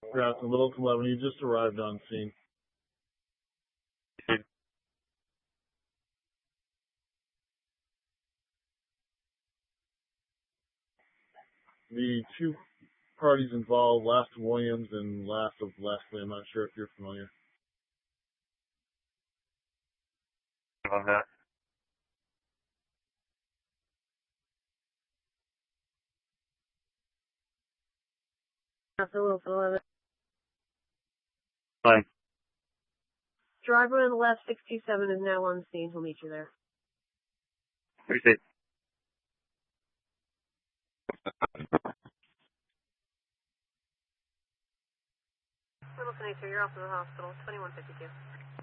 Grafton, Littleton 11, you just arrived on scene. The two parties involved, last Williams and last of Leslie. I'm not sure if you're familiar. I'm not. Littleton 11. Fine. Driver on the left, 627, is now on scene. He'll meet you there. Appreciate it. Littleton 82, you're off to the hospital. 2152.